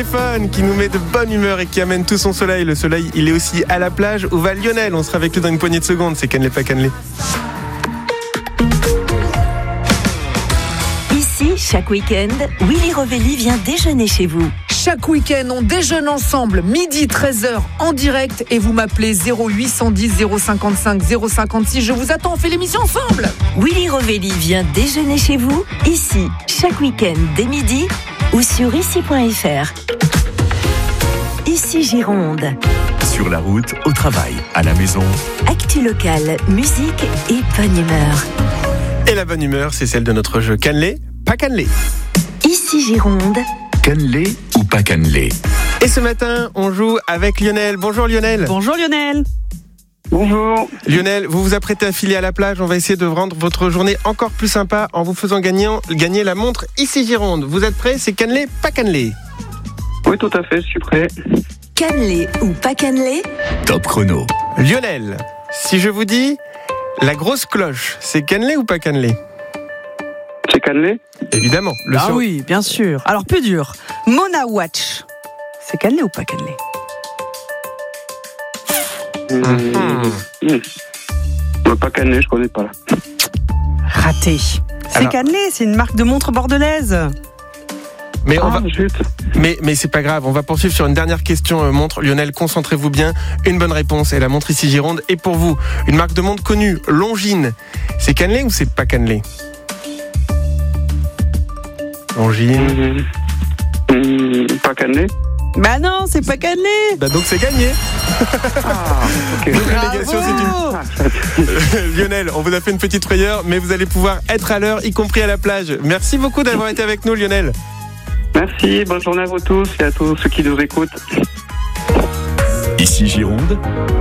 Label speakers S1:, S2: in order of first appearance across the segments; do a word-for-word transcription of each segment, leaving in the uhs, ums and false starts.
S1: téléphone qui nous met de bonne humeur et qui amène tout son soleil. Le soleil, il est aussi à la plage. Où va Lionel? On sera avec lui dans une poignée de secondes. C'est Cannelé, pas Cannelé.
S2: Ici, chaque week-end, Willy Rovelli vient déjeuner chez vous.
S3: Chaque week-end, on déjeune ensemble, midi treize heures en direct et vous m'appelez zéro huit cent dix zéro cinquante-cinq zéro cinquante-six. Je vous attends, on fait l'émission ensemble.
S2: Willy Rovelli vient déjeuner chez vous, ici, chaque week-end dès midi ou sur ici point f r. Ici Gironde.
S4: Sur la route, au travail, à la maison.
S2: Actu locale, musique et bonne humeur.
S1: Et la bonne humeur, c'est celle de notre jeu Cannelé, pas Cannelé.
S2: Ici Gironde.
S4: Cannelé ou pas cannelé?
S1: Et ce matin, on joue avec Lionel. Bonjour Lionel.
S5: Bonjour Lionel.
S6: Bonjour.
S1: Lionel, vous vous apprêtez à filer à la plage. On va essayer de rendre votre journée encore plus sympa en vous faisant gagner, gagner la montre Ici Gironde. Vous êtes prêts? C'est Cannelé, pas Cannelé?
S6: Oui, tout à fait, je suis prêt.
S2: Cannelé ou pas cannelé?
S4: Top chrono.
S1: Lionel, si je vous dis la grosse cloche, c'est Cannelé ou pas Cannelé?
S6: C'est Cannelé?
S1: Évidemment. Le
S5: Ah
S1: son...
S5: oui, bien sûr. Alors, plus dur. Mona Watch. C'est cannelé ou pas cannelé?
S6: Mmh. Mmh. Pas Cannelé, je connais pas là.
S5: Raté. C'est
S1: Alors...
S5: cannelé, c'est une marque de montre bordelaise.
S1: Mais, on
S6: ah,
S1: va...
S6: zut.
S1: mais, mais c'est pas grave, on va poursuivre sur une dernière question euh, montre. Lionel, concentrez-vous bien. Une bonne réponse et la montre Ici Gironde est pour vous. Une marque de montre connue, Longines. C'est Cannelé ou c'est pas Cannelé? Longines.
S6: Mmh. Mmh. Pas Cannelé?
S5: Bah non, c'est pas cannelé.
S1: Bah donc c'est gagné.
S6: Ah, ok.
S1: Donc l'allégation, c'est une... Lionel, on vous a fait une petite frayeur, mais vous allez pouvoir être à l'heure, y compris à la plage. Merci beaucoup d'avoir été avec nous, Lionel.
S6: Merci, bonne journée à vous tous et à tous ceux qui nous écoutent.
S4: Ici Gironde.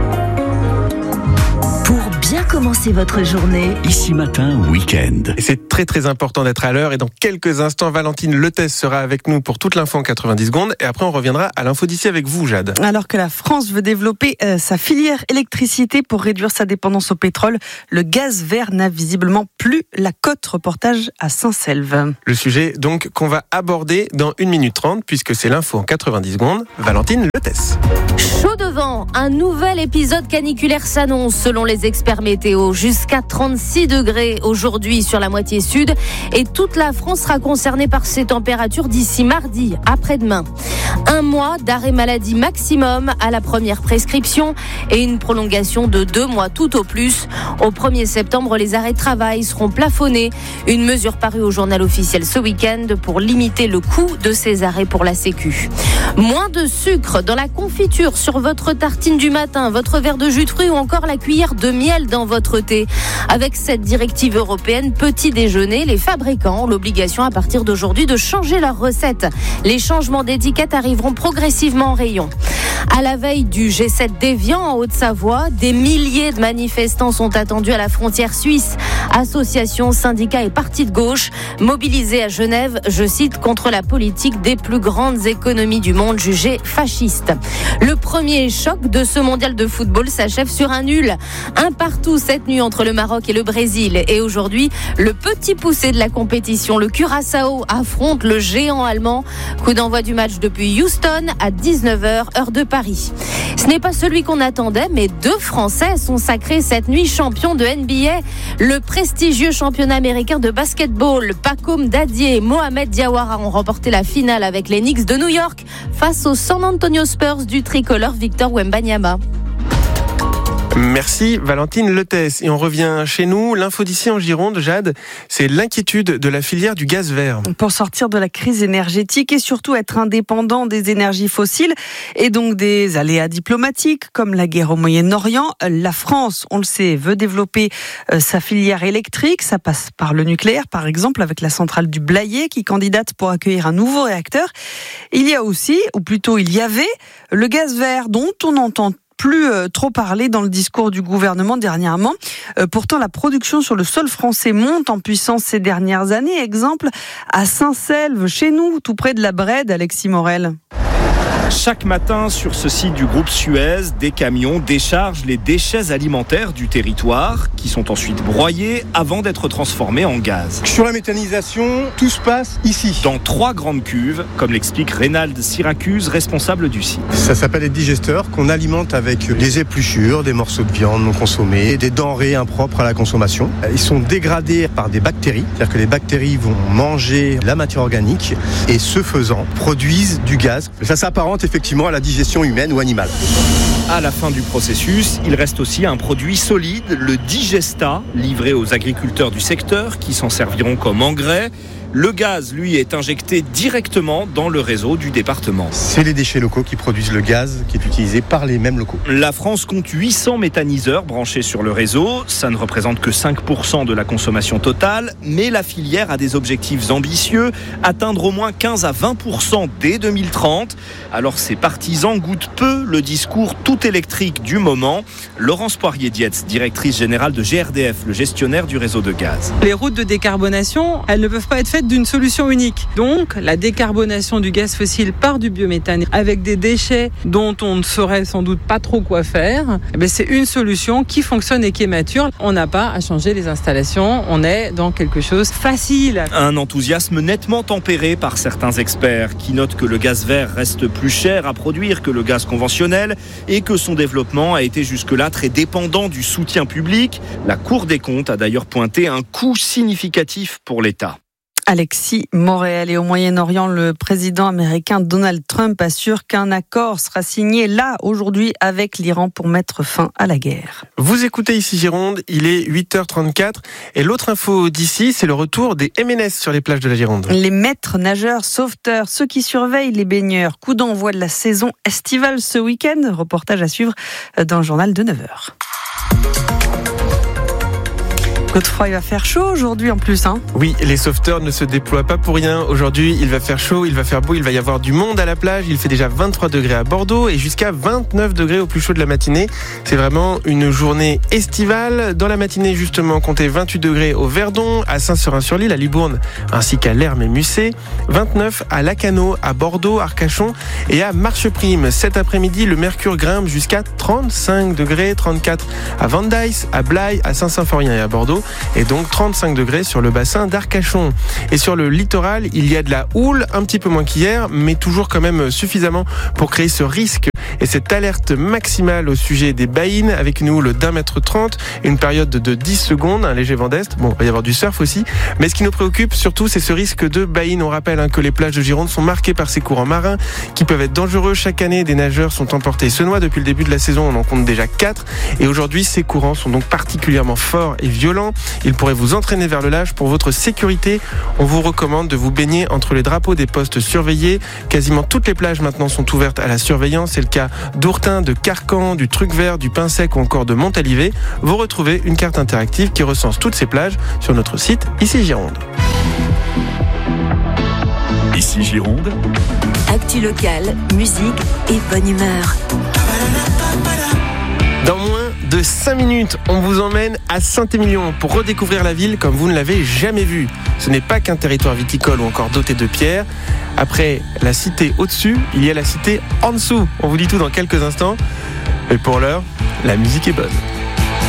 S2: Pour bien commencer votre journée,
S4: Ici matin, week-end.
S1: Et c'est très très important d'être à l'heure. Et dans quelques instants, Valentine Letès sera avec nous pour toute l'info en quatre-vingt-dix secondes. Et après, on reviendra à l'info d'ici avec vous, Jade.
S5: Alors que la France veut développer euh, sa filière électricité pour réduire sa dépendance au pétrole, le gaz vert n'a visiblement plus la cote. Reportage à Saint-Selve.
S1: Le sujet donc qu'on va aborder dans une minute trente, puisque c'est l'info en quatre-vingt-dix secondes. Valentine Letès.
S7: Chaud devant, un nouvel épisode caniculaire s'annonce selon les experts météo. Jusqu'à trente-six degrés aujourd'hui sur la moitié sud et toute la France sera concernée par ces températures d'ici mardi, après-demain. Un mois d'arrêt maladie maximum à la première prescription et une prolongation de deux mois tout au plus. Au premier septembre, les arrêts de travail seront plafonnés. Une mesure parue au journal officiel ce week-end pour limiter le coût de ces arrêts pour la Sécu. Moins de sucre dans la confiture sur votre tartine du matin, votre verre de jus de fruits ou encore la cuillère de miel dans votre thé. Avec cette directive européenne petit déjeuner, les fabricants ont l'obligation à partir d'aujourd'hui de changer leurs recettes. Les changements d'étiquette arriveront progressivement en rayon. À la veille du G sept d'Évian en Haute-Savoie, des milliers de manifestants sont attendus à la frontière suisse. Associations, syndicats et partis de gauche mobilisés à Genève, je cite, contre la politique des plus grandes économies du monde jugées fascistes. Le premier choc de ce mondial de football s'achève sur un nul. Un partout cette nuit entre le Maroc et le Brésil. Et aujourd'hui, le petit poussé de la compétition, le Curaçao, affronte le géant allemand. Coup d'envoi du match depuis Houston à dix-neuf heures, heure de Paris. Ce n'est pas celui qu'on attendait, mais deux Français sont sacrés cette nuit champions de N B A. Le prestigieux championnat américain de basketball, Pacom Dadier et Mohamed Diawara ont remporté la finale avec les Knicks de New York face aux San Antonio Spurs du tricolore Victor Wembanyama.
S1: Merci Valentine Letès. Et on revient chez nous. L'info d'ici en Gironde, Jade, c'est l'inquiétude de la filière du gaz vert.
S5: Pour sortir de la crise énergétique et surtout être indépendant des énergies fossiles et donc des aléas diplomatiques comme la guerre au Moyen-Orient, la France, on le sait, veut développer sa filière électrique. Ça passe par le nucléaire, par exemple, avec la centrale du Blayais qui candidate pour accueillir un nouveau réacteur. Il y a aussi, ou plutôt il y avait, le gaz vert dont on entend plus euh, trop parlé dans le discours du gouvernement dernièrement. Euh, pourtant, la production sur le sol français monte en puissance ces dernières années. Exemple, à Saint-Selve, chez nous, tout près de la Brède, Alexis Morel.
S8: Chaque matin, sur ce site du groupe Suez, des camions déchargent les déchets alimentaires du territoire qui sont ensuite broyés avant d'être transformés en gaz.
S9: Sur la méthanisation, tout se passe ici.
S8: Dans trois grandes cuves, comme l'explique Reynald Syracuse, responsable du site.
S9: Ça s'appelle des digesteurs qu'on alimente avec des épluchures, des morceaux de viande non consommés, des denrées impropres à la consommation. Ils sont dégradés par des bactéries, c'est-à-dire que les bactéries vont manger la matière organique et ce faisant produisent du gaz. Ça s'apparente effectivement à la digestion humaine ou animale.
S8: À la fin du processus, il reste aussi un produit solide, le Digesta, livré aux agriculteurs du secteur qui s'en serviront comme engrais. Le gaz, lui, est injecté directement dans le réseau du département.
S9: C'est les déchets locaux qui produisent le gaz qui est utilisé par les mêmes locaux.
S8: La France compte huit cents méthaniseurs branchés sur le réseau. Ça ne représente que cinq pour cent de la consommation totale, mais la filière a des objectifs ambitieux, atteindre au moins quinze à vingt pour cent dès deux mille trente. Alors ses partisans goûtent peu le discours tout électrique du moment. Laurence Poirier-Dietz, directrice générale de G R D F, le gestionnaire du réseau de gaz.
S10: Les routes de décarbonation, elles ne peuvent pas être faites d'une solution unique. Donc, la décarbonation du gaz fossile par du biométhane avec des déchets dont on ne saurait sans doute pas trop quoi faire, eh bien, c'est une solution qui fonctionne et qui est mature. On n'a pas à changer les installations, on est dans quelque chose de facile.
S8: Un enthousiasme nettement tempéré par certains experts qui notent que le gaz vert reste plus cher à produire que le gaz conventionnel et que son développement a été jusque-là très dépendant du soutien public. La Cour des comptes a d'ailleurs pointé un coût significatif pour l'État.
S5: Alexis Montréal. Et au Moyen-Orient, le président américain Donald Trump assure qu'un accord sera signé là, aujourd'hui, avec l'Iran pour mettre fin à la guerre.
S1: Vous écoutez ici Gironde, il est huit heures trente-quatre. Et l'autre info d'ici, c'est le retour des M and S sur les plages de la Gironde.
S5: Les maîtres nageurs, sauveteurs, ceux qui surveillent les baigneurs. Coup d'envoi de la saison estivale ce week-end. Reportage à suivre dans le journal de neuf heures. Godefroy, il va faire chaud aujourd'hui en plus, hein ?
S1: Oui, les sauveteurs ne se déploient pas pour rien. Aujourd'hui, il va faire chaud, il va faire beau, il va y avoir du monde à la plage. Il fait déjà vingt-trois degrés à Bordeaux et jusqu'à vingt-neuf degrés au plus chaud de la matinée. C'est vraiment une journée estivale. Dans la matinée, justement, comptez vingt-huit degrés au Verdon, à Saint-Seurin-sur-l'Île, à Libourne, ainsi qu'à Lerme et Musset. vingt-neuf à Lacanau, à Bordeaux, Arcachon et à Marcheprime. Cet après-midi, le mercure grimpe jusqu'à trente-cinq degrés, trente-quatre à Vendeis, à Blaye, à Saint-Symphorien et à Bordeaux. Et donc trente-cinq degrés sur le bassin d'Arcachon. Et sur le littoral, il y a de la houle, un petit peu moins qu'hier, mais toujours quand même suffisamment pour créer ce risque et cette alerte maximale au sujet des baïnes, avec une houle d'un mètre trente, une période de dix secondes, un léger vent d'est. Bon, il va y avoir du surf aussi, mais ce qui nous préoccupe surtout, c'est ce risque de baïne. On rappelle hein, que les plages de Gironde sont marquées par ces courants marins qui peuvent être dangereux. Chaque année, des nageurs sont emportés et se noient. Depuis le début de la saison, on en compte déjà quatre. Et aujourd'hui, ces courants sont donc particulièrement forts et violents. Ils pourraient vous entraîner vers le large. Pour votre sécurité, on vous recommande de vous baigner entre les drapeaux des postes surveillés. Quasiment toutes les plages maintenant sont ouvertes à la surveillance. C'est le cas d'Ourtin, de Carcan, du Truc-Vert, du Pinsec ou encore de Montalivet. Vous retrouvez une carte interactive qui recense toutes ces plages sur notre site Ici Gironde.
S4: Ici Gironde.
S2: Actu locale, musique et bonne humeur.
S1: Dans moins de cinq minutes, on vous emmène à Saint-Émilion pour redécouvrir la ville comme vous ne l'avez jamais vue. Ce n'est pas qu'un territoire viticole ou encore doté de pierres. Après la cité au-dessus, il y a la cité en dessous. On vous dit tout dans quelques instants. Et pour l'heure, la musique est bonne.